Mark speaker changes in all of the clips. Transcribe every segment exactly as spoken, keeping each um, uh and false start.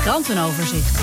Speaker 1: krantenoverzicht.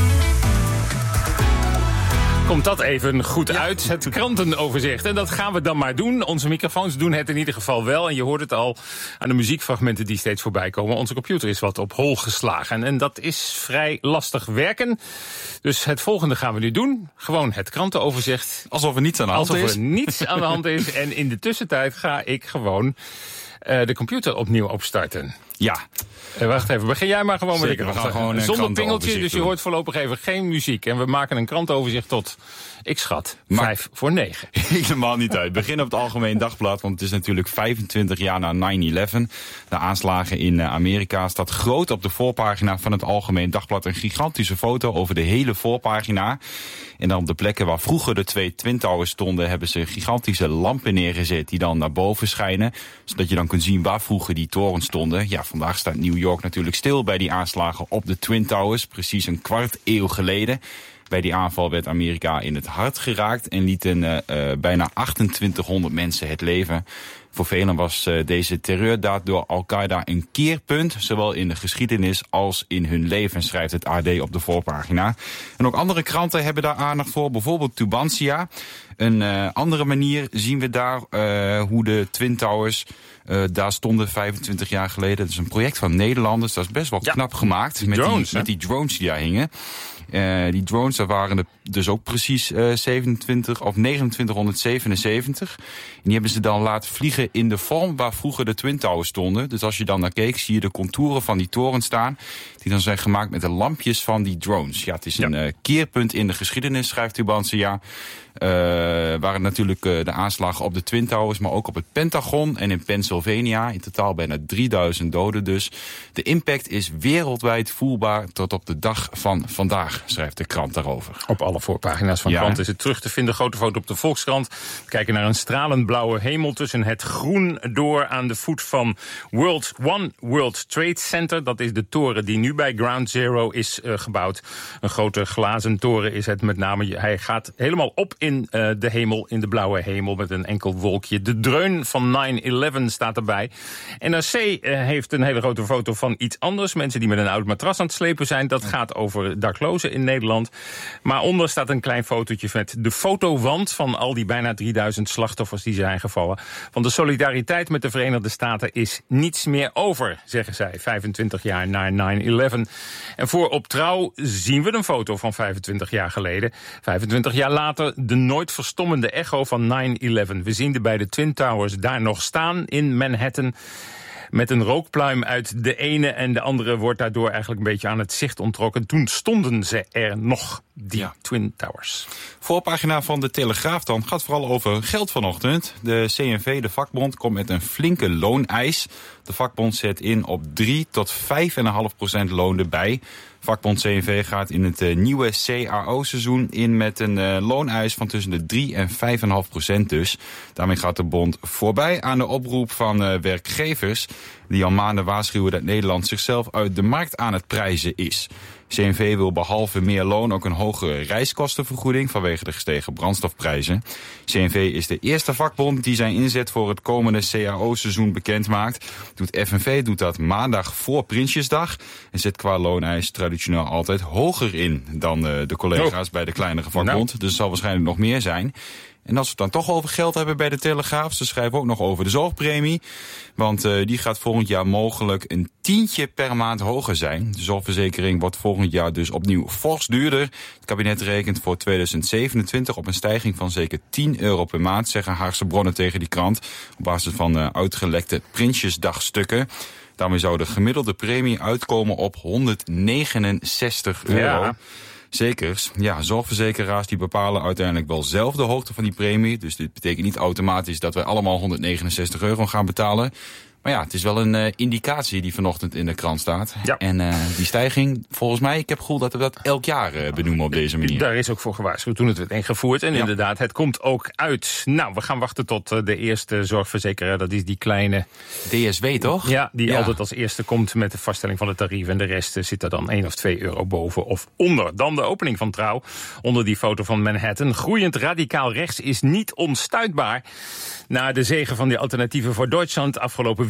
Speaker 2: Komt dat even goed uit, het krantenoverzicht. En dat gaan we dan maar doen. Onze microfoons doen het in ieder geval wel. En je hoort het al aan de muziekfragmenten die steeds voorbij komen. Onze computer is wat op hol geslagen. En dat is vrij lastig werken. Dus het volgende gaan we nu doen. Gewoon het krantenoverzicht.
Speaker 3: Alsof er niets aan de hand
Speaker 2: Alsof
Speaker 3: is.
Speaker 2: er niets aan de hand is. En in de tussentijd ga ik gewoon uh, de computer opnieuw opstarten.
Speaker 3: Ja.
Speaker 2: Uh, wacht even, begin jij maar gewoon
Speaker 3: Zeker,
Speaker 2: met
Speaker 3: we gaan
Speaker 2: de
Speaker 3: gewoon een
Speaker 2: zonder pingeltje, dus je
Speaker 3: doen.
Speaker 2: hoort voorlopig even geen muziek. En we maken een krantenoverzicht tot, ik schat,
Speaker 3: Maar-
Speaker 2: vijf voor negen.
Speaker 3: Helemaal niet uit. Begin op het Algemeen Dagblad, want het is natuurlijk vijfentwintig jaar na nine eleven. De aanslagen in uh, Amerika staat groot op de voorpagina van het Algemeen Dagblad. Een gigantische foto over de hele voorpagina. En dan op de plekken waar vroeger de twee Twin Towers stonden, hebben ze gigantische lampen neergezet die dan naar boven schijnen. Zodat je dan kunt zien waar vroeger die torens stonden. Ja, vandaag staat New York natuurlijk stil bij die aanslagen op de Twin Towers. Precies een kwart eeuw geleden. Bij die aanval werd Amerika in het hart geraakt en lieten uh, uh, bijna achtentwintighonderd mensen het leven. Voor velen was uh, deze terreurdaad door Al-Qaeda een keerpunt, zowel in de geschiedenis als in hun leven, schrijft het A D op de voorpagina. En ook andere kranten hebben daar aandacht voor, bijvoorbeeld Tubantia. Een uh, andere manier zien we daar uh, hoe de Twin Towers uh, daar stonden vijfentwintig jaar geleden. Dat is een project van Nederlanders, dat is best wel
Speaker 2: Ja,
Speaker 3: knap gemaakt. Met
Speaker 2: drones,
Speaker 3: die, met die drones die daar hingen. Uh, die drones, daar waren er dus ook precies uh, zevenentwintig of negenentwintighonderdzevenenzeventig. En die hebben ze dan laten vliegen in de vorm waar vroeger de Twin Towers stonden. Dus als je dan naar keek, zie je de contouren van die toren staan, die dan zijn gemaakt met de lampjes van die drones. Ja, het is een ja. uh, keerpunt in de geschiedenis, schrijft Tubantia. Uh, waren natuurlijk uh, de aanslagen op de Twin Towers, maar ook op het Pentagon en in Pennsylvania. In totaal bijna drieduizend doden dus. De impact is wereldwijd voelbaar tot op de dag van vandaag, schrijft de krant daarover.
Speaker 2: Op alle voorpagina's van de
Speaker 3: Ja.
Speaker 2: krant is het terug te vinden. Grote foto op de Volkskrant. We kijken naar een stralend blauwe hemel tussen het groen door aan de voet van World One World Trade Center. Dat is de toren die nu bij Ground Zero is uh, gebouwd. Een grote glazen toren is het met name. Hij gaat helemaal op in uh, de hemel, in de blauwe hemel met een enkel wolkje. De dreun van nine eleven staat erbij. N R C uh, heeft een hele grote foto van iets anders. Mensen die met een oud matras aan het slepen zijn. Dat gaat over daklozen in Nederland. Maar onder staat een klein fotootje met de fotowand van al die bijna drieduizend slachtoffers die zijn gevallen. Van de solidariteit met de Verenigde Staten is niets meer over, zeggen zij. vijfentwintig jaar na nine eleven. En voor op Trouw zien we een foto van vijfentwintig jaar geleden. vijfentwintig jaar later de nooit verstommende echo van nine eleven. We zien de beide Twin Towers daar nog staan in Manhattan, met een rookpluim uit de ene en de andere wordt daardoor eigenlijk een beetje aan het zicht onttrokken. Toen stonden ze er nog, die ja. Twin Towers.
Speaker 3: Voorpagina van de Telegraaf dan gaat vooral over geld vanochtend. De C N V, de vakbond, komt met een flinke looneis. De vakbond zet in op drie tot vijf komma vijf procent loon erbij. Vakbond C N V gaat in het uh, nieuwe C A O-seizoen in met een uh, looneis van tussen de drie en vijf komma vijf procent dus. Daarmee gaat de bond voorbij aan de oproep van uh, werkgevers die al maanden waarschuwen dat Nederland zichzelf uit de markt aan het prijzen is. C N V wil behalve meer loon ook een hogere reiskostenvergoeding vanwege de gestegen brandstofprijzen. C N V is de eerste vakbond die zijn inzet voor het komende C A O-seizoen bekend maakt. Doet F N V doet dat maandag voor Prinsjesdag en zet qua looneis traditioneel altijd hoger in dan uh, de collega's oh. bij de kleinere vakbond. Nou. Dus het zal waarschijnlijk nog meer zijn. En als we het dan toch over geld hebben bij de Telegraaf, ze schrijven ook nog over de zorgpremie. Want uh, die gaat volgend jaar mogelijk een tientje per maand hoger zijn. De zorgverzekering wordt volgend jaar dus opnieuw fors duurder. Het kabinet rekent voor tweeduizend zevenentwintig op een stijging van zeker tien euro per maand, zeggen Haagse bronnen tegen die krant, op basis van uh, uitgelekte Prinsjesdagstukken. Daarmee zou de gemiddelde premie uitkomen op honderdnegenenzestig euro.
Speaker 2: Ja.
Speaker 3: Zekers. Ja, zorgverzekeraars die bepalen uiteindelijk wel zelf de hoogte van die premie. Dus dit betekent niet automatisch dat wij allemaal honderdnegenenzestig euro gaan betalen. Maar ja, het is wel een uh, indicatie die vanochtend in de krant staat.
Speaker 2: Ja.
Speaker 3: En uh, die stijging, volgens mij, ik heb gevoel dat we dat elk jaar uh, benoemen op deze manier.
Speaker 2: Daar is ook voor gewaarschuwd toen het werd ingevoerd. En ja. inderdaad, het komt ook uit. Nou, we gaan wachten tot uh, de eerste zorgverzekeraar. Dat is die kleine
Speaker 3: D S W, toch?
Speaker 2: Ja, die
Speaker 3: ja.
Speaker 2: altijd als eerste komt met de vaststelling van het tarief. En de rest uh, zit er dan één of twee euro boven of onder. Dan de opening van Trouw. Onder die foto van Manhattan. Groeiend radicaal rechts is niet onstuitbaar. Na de zege van de Alternatieven voor Duitsland afgelopen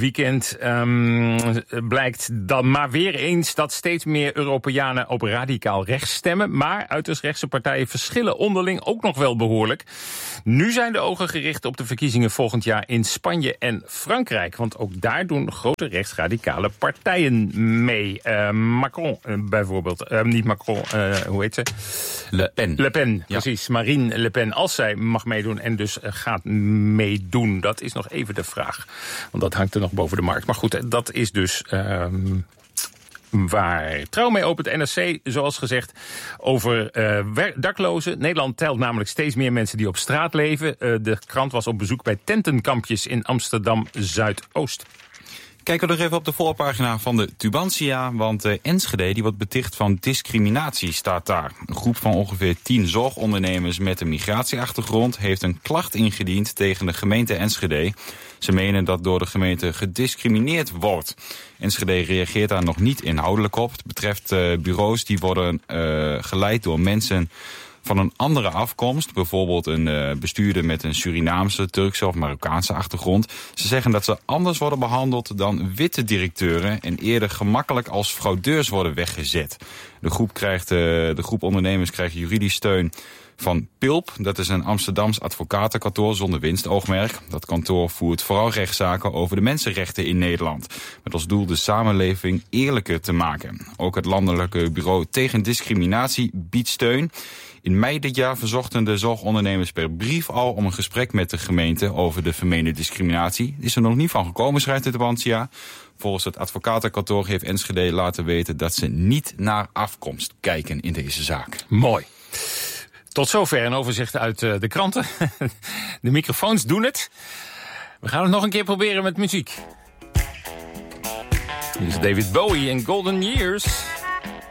Speaker 2: weekend um, blijkt dan maar weer eens dat steeds meer Europeanen op radicaal rechts stemmen. Maar uiterst rechtse partijen verschillen onderling ook nog wel behoorlijk. Nu zijn de ogen gericht op de verkiezingen volgend jaar in Spanje en Frankrijk. Want ook daar doen grote rechtsradicale partijen mee. Uh, Macron uh, bijvoorbeeld. Uh, niet Macron, uh, hoe heet ze?
Speaker 3: Le Pen.
Speaker 2: Le Pen,
Speaker 3: ja.
Speaker 2: Precies. Marine Le Pen. Als zij mag meedoen en dus uh, gaat meedoen. Dat is nog even de vraag. Want dat hangt er nog boven de markt. Maar goed, dat is dus... Uh, waar Trouw mee opent. N R C, zoals gezegd, over uh, daklozen. Nederland telt namelijk steeds meer mensen die op straat leven. Uh, de krant was op bezoek bij tentenkampjes in Amsterdam-Zuidoost.
Speaker 3: Kijken we nog even op de voorpagina van de Tubantia, want uh, Enschede die wordt beticht van discriminatie, staat daar. Een groep van ongeveer tien zorgondernemers met een migratieachtergrond heeft een klacht ingediend tegen de gemeente Enschede. Ze menen dat door de gemeente gediscrimineerd wordt. Enschede reageert daar nog niet inhoudelijk op. Het betreft uh, bureaus die worden uh, geleid door mensen van een andere afkomst, bijvoorbeeld een uh, bestuurder met een Surinaamse, Turkse of Marokkaanse achtergrond. Ze zeggen dat ze anders worden behandeld dan witte directeuren en eerder gemakkelijk als fraudeurs worden weggezet. De groep, krijgt, uh, de groep ondernemers krijgt juridisch steun van Pilp. Dat is een Amsterdams advocatenkantoor zonder winstoogmerk. Dat kantoor voert vooral rechtszaken over de mensenrechten in Nederland. Met als doel de samenleving eerlijker te maken. Ook het Landelijke Bureau tegen Discriminatie biedt steun. In mei dit jaar verzochten de zorgondernemers per brief al om een gesprek met de gemeente over de vermeende discriminatie. Is er nog niet van gekomen, schrijft de Tubantia. Volgens het advocatenkantoor heeft Enschede laten weten dat ze niet naar afkomst kijken in deze zaak.
Speaker 2: Mooi. Tot zover een overzicht uit uh, de kranten. De microfoons doen het. We gaan het nog een keer proberen met muziek. Hier is David Bowie en Golden Years.